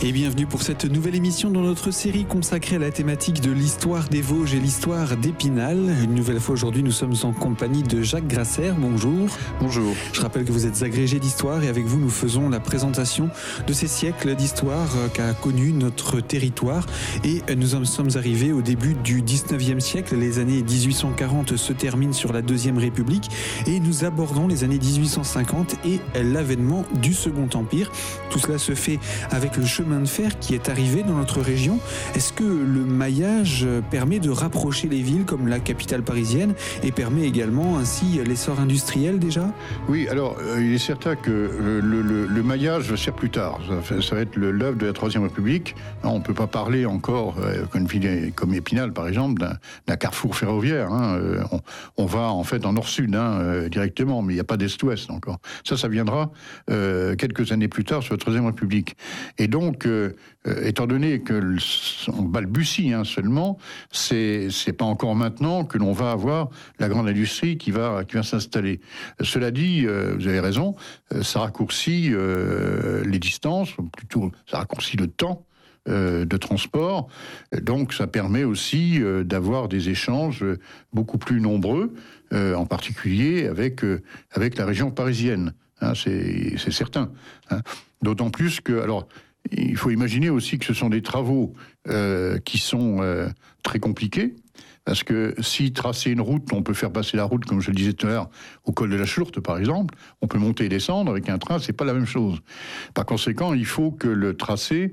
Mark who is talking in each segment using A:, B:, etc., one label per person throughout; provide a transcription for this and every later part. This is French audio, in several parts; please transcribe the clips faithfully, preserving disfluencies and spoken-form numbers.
A: Et bienvenue pour cette nouvelle émission dans notre série consacrée à la thématique de l'histoire des Vosges et l'histoire d'Épinal. Une nouvelle fois aujourd'hui, nous sommes en compagnie de Jacques Grasser. Bonjour.
B: Bonjour.
A: Je rappelle que vous êtes agrégé d'histoire et avec vous, nous faisons la présentation de ces siècles d'histoire qu'a connu notre territoire. Et nous en sommes arrivés au début du dix-neuvième siècle. Les années dix-huit cent quarante se terminent sur la Deuxième République et nous abordons les années dix-huit cent cinquante et l'avènement du Second Empire. Tout cela se fait avec le chemin de fer qui est arrivé dans notre région. Est-ce que le maillage permet de rapprocher les villes comme la capitale parisienne et permet également ainsi l'essor industriel déjà ?
B: Oui, alors euh, il est certain que euh, le, le, le maillage va se faire plus tard. Ça, ça va être le, l'œuvre de la Troisième République. Non, on ne peut pas parler encore, euh, comme ville comme Épinal par exemple, d'un, d'un carrefour ferroviaire. Hein. Euh, on, on va en fait en nord-sud hein, euh, directement, mais il n'y a pas d'est-ouest encore. Ça, ça viendra euh, quelques années plus tard sur la Troisième République. Et donc, euh, euh, étant donné que le, on balbutie hein, seulement, c'est c'est pas encore maintenant que l'on va avoir la grande industrie qui va qui va s'installer. Cela dit, euh, vous avez raison, euh, ça raccourcit euh, les distances, ou plutôt ça raccourcit le temps euh, de transport. Donc, ça permet aussi euh, d'avoir des échanges beaucoup plus nombreux, euh, en particulier avec euh, avec la région parisienne. Hein, c'est c'est certain. Hein. D'autant plus que alors. Il faut imaginer aussi que ce sont des travaux euh, qui sont euh, très compliqués, parce que si tracer une route, on peut faire passer la route, comme je le disais tout à l'heure, au col de la Schlourte, par exemple, on peut monter et descendre avec un train, c'est pas la même chose. Par conséquent, il faut que le tracé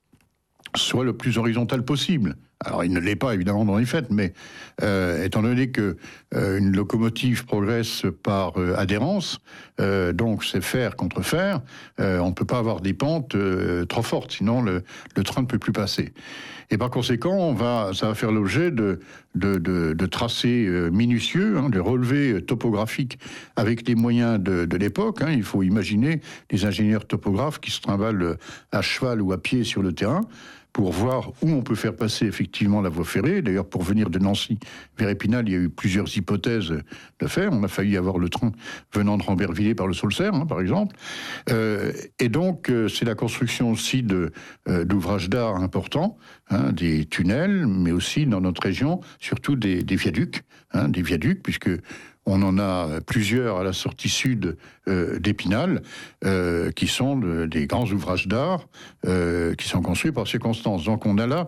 B: soit le plus horizontal possible. Alors, il ne l'est pas, évidemment, dans les faits, mais euh, étant donné que euh, une locomotive progresse par euh, adhérence, euh, donc c'est fer contre fer, euh, on ne peut pas avoir des pentes euh, trop fortes, sinon le, le train ne peut plus passer. Et par conséquent, on va, ça va faire l'objet de, de, de, de tracés euh, minutieux, hein, de relevés topographiques avec les moyens de, de l'époque. Hein. Il faut imaginer les ingénieurs topographes qui se trimballent à cheval ou à pied sur le terrain, pour voir où on peut faire passer effectivement la voie ferrée. D'ailleurs, pour venir de Nancy vers Épinal, il y a eu plusieurs hypothèses de faire. On a failli avoir le train venant de Rambervillers par le Saulcerre, hein, par exemple. Euh, et donc, euh, c'est la construction aussi de, euh, d'ouvrages d'art importants, hein, des tunnels, mais aussi dans notre région, surtout des, des viaducs, hein, des viaducs, puisque on en a plusieurs à la sortie sud euh, d'Épinal, euh, qui sont de, des grands ouvrages d'art euh, qui sont construits par circonstance. Donc on a là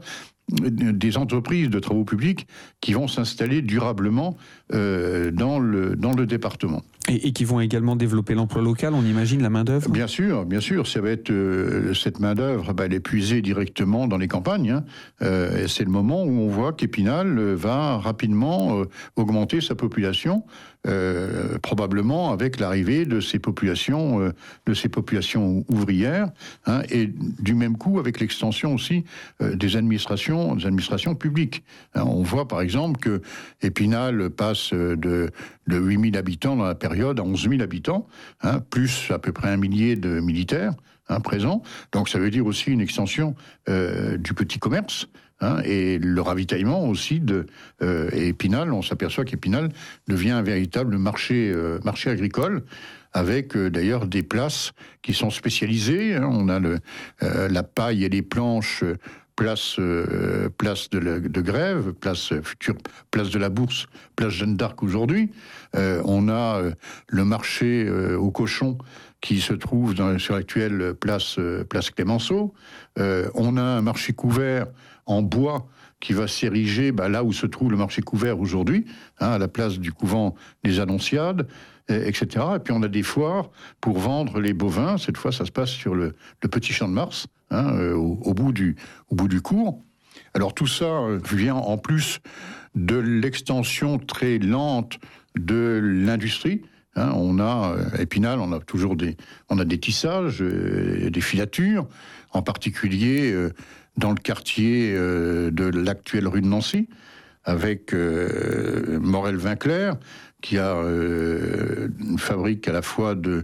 B: des entreprises de travaux publics qui vont s'installer durablement euh, dans le dans le département.
A: Et, et qui vont également développer l'emploi local, on imagine, la main-d'œuvre ?
B: Bien sûr, bien sûr. Ça va être euh, cette main-d'œuvre, bah, elle est puisée directement dans les campagnes. Hein. Euh, et c'est le moment où on voit qu'Épinal va rapidement euh, augmenter sa population, euh, probablement avec l'arrivée de ces populations, euh, de ces populations ouvrières, hein, et du même coup avec l'extension aussi euh, des administrations, des administrations publiques. Hein, on voit par exemple que Épinal passe de de huit mille habitants dans la période à onze mille habitants, hein, plus à peu près un millier de militaires hein, présents. Donc ça veut dire aussi une extension euh, du petit commerce hein, et le ravitaillement aussi de euh, Épinal. On s'aperçoit qu'Épinal devient un véritable marché, euh, marché agricole, avec euh, d'ailleurs des places qui sont spécialisées. Hein. On a le, euh, la paille et les planches. Euh, Place, euh, place de, la, de Grève, place euh, future, place de la Bourse, place Jeanne d'Arc aujourd'hui. Euh, on a euh, le marché euh, aux cochons qui se trouve dans, sur l'actuelle place, euh, place Clémenceau. Euh, on a un marché couvert en bois qui va s'ériger bah, là où se trouve le marché couvert aujourd'hui, hein, à la place du couvent des Annonciades, et cetera. Et puis on a des foires pour vendre les bovins. Cette fois, ça se passe sur le, le petit champ de Mars, hein, euh, au, au, bout du, au bout du cours. Alors tout ça vient en plus de l'extension très lente de l'industrie. Hein, on a, à Épinal, on a toujours des, on a des tissages, euh, des filatures, en particulier euh, dans le quartier euh, de l'actuelle rue de Nancy, avec euh, Morel-Vinclair, qui a euh, une fabrique à la fois de,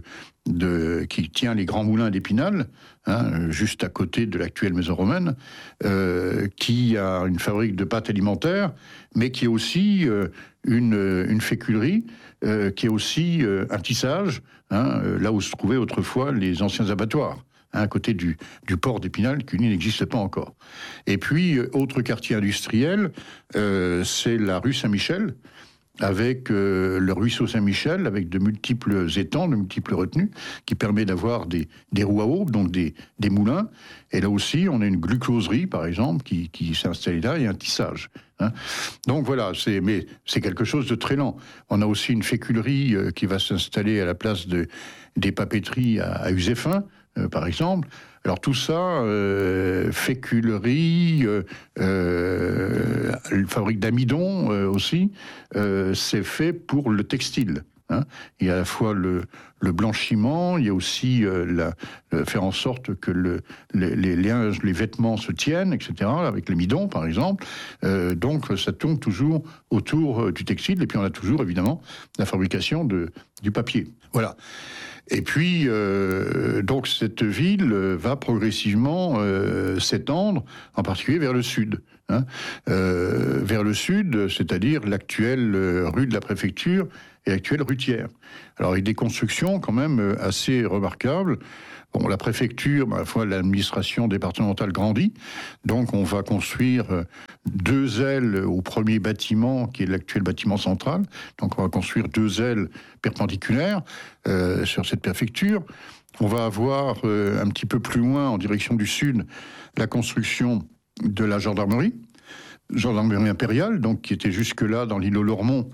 B: de qui tient les grands moulins d'Épinal, hein, juste à côté de l'actuelle maison romaine, euh, qui a une fabrique de pâtes alimentaires, mais qui est aussi euh, une, une féculerie, euh, qui est aussi euh, un tissage, hein, là où se trouvaient autrefois les anciens abattoirs. hein, à côté du, du port d'Épinal, qui n'existe pas encore. Et puis, autre quartier industriel, euh, c'est la rue Saint-Michel, avec euh, le ruisseau Saint-Michel, avec de multiples étangs, de multiples retenues, qui permet d'avoir des, des roues à aube, donc des, des moulins. Et là aussi, on a une glucoserie, par exemple, qui, qui s'est installée là, et un tissage. Hein. Donc voilà, c'est, mais c'est quelque chose de très lent. On a aussi une féculerie euh, qui va s'installer à la place de, des papeteries à, à Uzeffin, euh, par exemple. Alors tout ça, euh, féculerie, euh, euh, fabrique d'amidon euh, aussi, euh, c'est fait pour le textile. Hein. Il y a à la fois le, le blanchiment, il y a aussi euh, la, euh, faire en sorte que le, les, les linges, les vêtements se tiennent, et cetera, avec l'amidon par exemple. Euh, donc ça tourne toujours autour euh, du textile, et puis on a toujours évidemment la fabrication de, du papier. Voilà. Et puis, euh, donc, cette ville va progressivement euh, s'étendre, en particulier vers le sud. Hein, euh, vers le sud, c'est-à-dire l'actuelle rue de la Préfecture et l'actuelle rue Thiers. Alors, avec des constructions quand même assez remarquables. Bon, la préfecture, ben, à la fois l'administration départementale grandit, donc on va construire deux ailes au premier bâtiment, qui est l'actuel bâtiment central. Donc on va construire deux ailes perpendiculaires euh, sur cette préfecture. On va avoir euh, un petit peu plus loin, en direction du sud, la construction de la gendarmerie, gendarmerie impériale, donc qui était jusque-là dans l'îlot Lormont,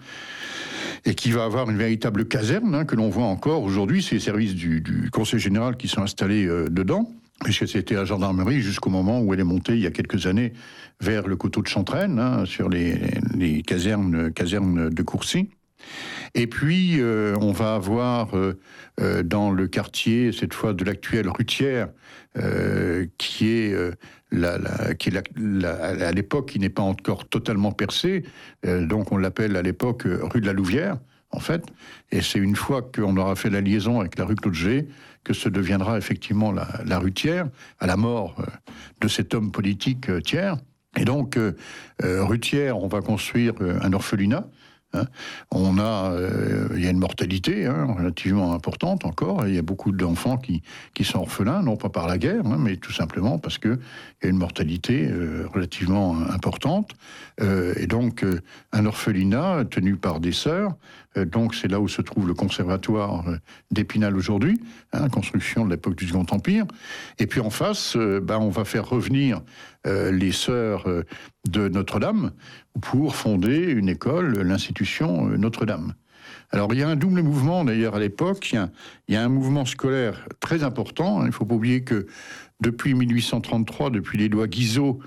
B: et qui va avoir une véritable caserne, hein, que l'on voit encore aujourd'hui. C'est les services du, du Conseil général qui sont installés euh, dedans, puisque c'était la gendarmerie jusqu'au moment où elle est montée, il y a quelques années, vers le coteau de Chantraine, hein, sur les, les casernes, casernes de Courcy. Et puis, euh, on va avoir euh, euh, dans le quartier, cette fois de l'actuelle rue Thiers, euh, qui est, euh, la, la, qui est la, la, à l'époque, qui n'est pas encore totalement percée, euh, donc on l'appelle à l'époque rue de la Louvière, en fait, et c'est une fois qu'on aura fait la liaison avec la rue Claude G que ce deviendra effectivement la, la rue Thiers, à la mort euh, de cet homme politique euh, Thiers. Et donc, euh, euh, rue Thiers, on va construire euh, un orphelinat. Hein. On a, euh, il y a une mortalité hein, relativement importante encore. Il y a beaucoup d'enfants qui, qui sont orphelins, non pas par la guerre, hein, mais tout simplement parce que il y a une mortalité euh, relativement importante. Euh, et donc, euh, un orphelinat tenu par des sœurs. Euh, donc, c'est là où se trouve le conservatoire euh, d'Épinal aujourd'hui, hein, construction de l'époque du Second Empire. Et puis en face, euh, ben, on va faire revenir euh, les sœurs euh, de Notre-Dame pour fonder une école, l'institution euh, Notre-Dame. Alors, il y a un double mouvement, d'ailleurs, à l'époque. Il y a, il y a un mouvement scolaire très important. Il ne faut pas oublier que depuis mille huit cent trente-trois, depuis les lois Guizot,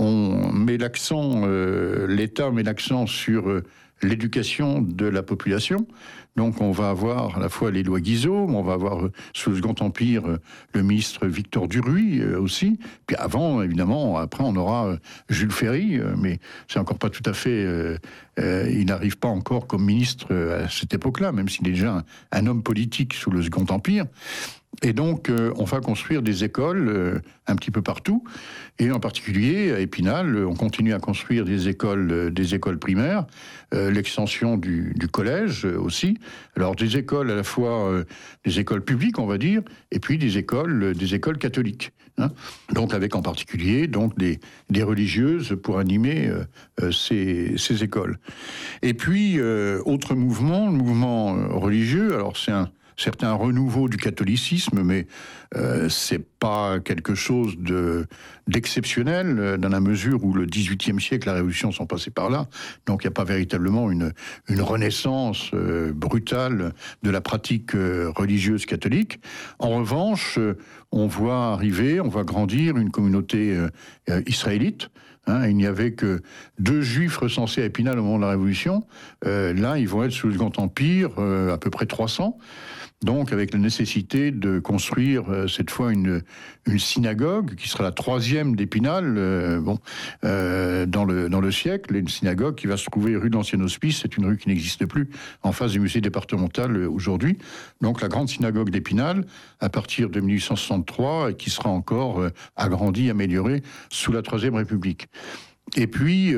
B: on met l'accent, euh, l'État met l'accent sur euh, l'éducation de la population. Donc on va avoir à la fois les lois Guizot, on va avoir euh, sous le Second Empire euh, le ministre Victor Duruy euh, aussi. Puis avant, évidemment, après on aura euh, Jules Ferry, euh, mais c'est encore pas tout à fait... Euh, euh, il n'arrive pas encore comme ministre euh, à cette époque-là, même s'il est déjà un, un homme politique sous le Second Empire. Et donc, euh, on va construire des écoles euh, un petit peu partout. Et en particulier, à Épinal, on continue à construire des écoles, euh, des écoles primaires, euh, l'extension du, du collège euh, aussi. Alors, des écoles à la fois, euh, des écoles publiques, on va dire, et puis des écoles, euh, des écoles catholiques. Hein. Donc, avec en particulier donc des, des religieuses pour animer euh, euh, ces, ces écoles. Et puis, euh, autre mouvement, le mouvement religieux, alors c'est un certain renouveau du catholicisme, mais euh, c'est pas quelque chose de, d'exceptionnel, euh, dans la mesure où le dix-huitième siècle, la Révolution sont passés par là, donc il n'y a pas véritablement une, une renaissance euh, brutale de la pratique euh, religieuse catholique. En revanche, euh, on voit arriver, on va grandir une communauté euh, euh, israélite. Hein, il n'y avait que deux juifs recensés à Épinal au moment de la Révolution. Euh, là, ils vont être sous le Second Empire, euh, à peu près trois cents. Donc, avec la nécessité de construire euh, cette fois une, une synagogue qui sera la troisième d'Épinal, euh, bon, euh, dans le dans le siècle, une synagogue qui va se trouver rue de l'Ancien Hospice. C'est une rue qui n'existe plus en face du musée départemental euh, aujourd'hui. Donc, la grande synagogue d'Épinal à partir de mille huit cent soixante-trois, et qui sera encore euh, agrandie, améliorée sous la Troisième République. Et puis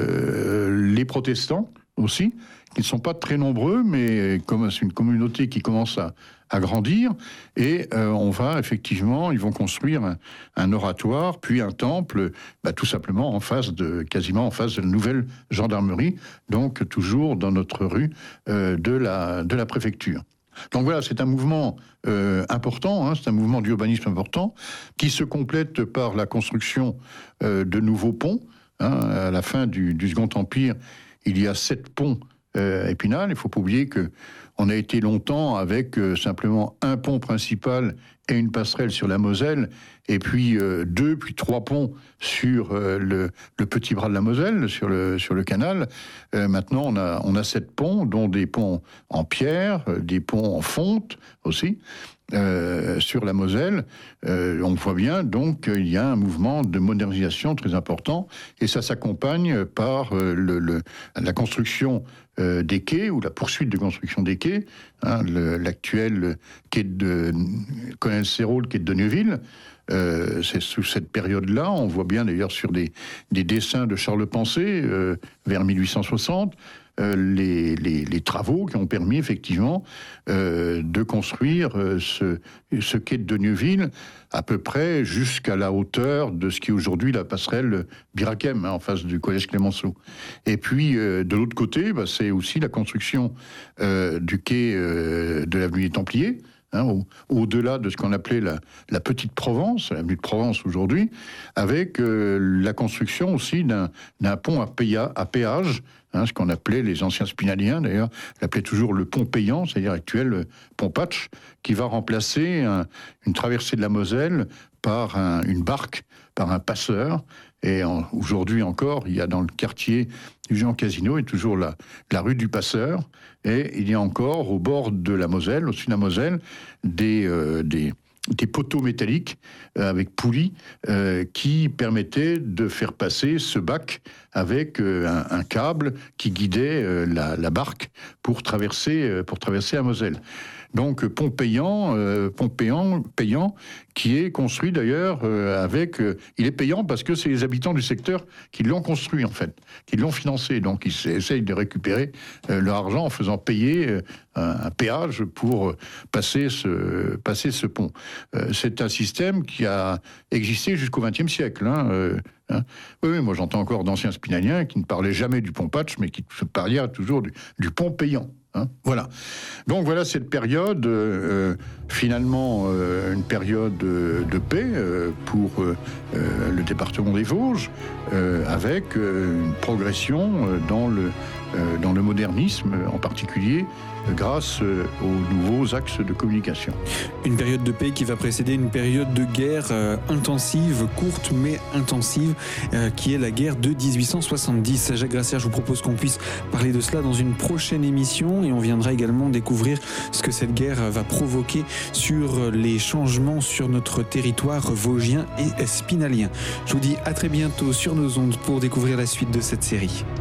B: euh, les protestants aussi, qui ne sont pas très nombreux, mais comme c'est une communauté qui commence à, agrandir, et euh, on va effectivement, ils vont construire un, un oratoire, puis un temple, bah, tout simplement en face de, quasiment en face de la nouvelle gendarmerie, donc toujours dans notre rue euh, de la, de la préfecture. Donc voilà, c'est un mouvement euh, important, hein, c'est un mouvement d'urbanisme important, qui se complète par la construction euh, de nouveaux ponts. Hein, à la fin du, du Second Empire, il y a sept ponts euh, à Épinal. Il ne faut pas oublier qu'on a été longtemps avec euh, simplement un pont principal et une passerelle sur la Moselle, et puis euh, deux, puis trois ponts sur euh, le, le petit bras de la Moselle, sur le, sur le canal. Euh, maintenant, on a, on a sept ponts, dont des ponts en pierre, euh, des ponts en fonte aussi, euh, sur la Moselle. Euh, on voit bien, donc, il y a un mouvement de modernisation très important, et ça s'accompagne par euh, le, le, la construction euh, des quais, ou la poursuite de construction des quais, hein, le, l'actuel quai de Colonel Serrault, le quai de Neuville. Euh, c'est sous cette période-là, on voit bien d'ailleurs sur des, des dessins de Charles Pensée, euh, vers mille huit cent soixante, euh, les, les, les travaux qui ont permis effectivement euh, de construire euh, ce, ce quai de Neuville à peu près jusqu'à la hauteur de ce qui est aujourd'hui la passerelle Birakem, hein, en face du collège Clémenceau. Et puis euh, de l'autre côté, bah, c'est aussi la construction euh, du quai euh, de l'avenue des Templiers, Hein, au, au-delà de ce qu'on appelait la, la Petite Provence, l'avenue de Provence aujourd'hui, avec euh, la construction aussi d'un, d'un pont à, péa, à péage, hein, ce qu'on appelait, les anciens spinaliens d'ailleurs, l'appelaient toujours le pont payant, c'est-à-dire actuel pont Patch, qui va remplacer un, une traversée de la Moselle par un, une barque, par un passeur. Et en, aujourd'hui encore, il y a dans le quartier du Jean Casino, et toujours la, la rue du Passeur, et il y a encore au bord de la Moselle, au-dessus de la Moselle, des, euh, des, des poteaux métalliques euh, avec poulies euh, qui permettaient de faire passer ce bac avec euh, un, un câble qui guidait euh, la, la barque pour traverser, euh, pour traverser la Moselle. Donc pont payant, euh, pont payant, payant, qui est construit d'ailleurs euh, avec... Euh, il est payant parce que c'est les habitants du secteur qui l'ont construit en fait, qui l'ont financé. Donc ils essayent de récupérer euh, leur argent en faisant payer euh, un, un péage pour passer ce, passer ce pont. Euh, c'est un système qui a existé jusqu'au vingtième siècle. Hein, euh, hein. Oui, oui, moi j'entends encore d'anciens spinaliens qui ne parlaient jamais du pont Patch, mais qui se parlaient toujours du, du pont payant. Hein, voilà. Donc voilà cette période, euh, finalement euh, une période de, de paix euh, pour euh, le département des Vosges, euh, avec euh, une progression euh, dans, le, euh, dans le modernisme en particulier, grâce aux nouveaux axes de communication.
A: Une période de paix qui va précéder une période de guerre euh, intensive, courte mais intensive, euh, qui est la guerre de dix-huit cent soixante-dix. Jacques Grassière, je vous propose qu'on puisse parler de cela dans une prochaine émission, et on viendra également découvrir ce que cette guerre va provoquer sur les changements sur notre territoire vosgien et spinalien. Je vous dis à très bientôt sur nos ondes pour découvrir la suite de cette série.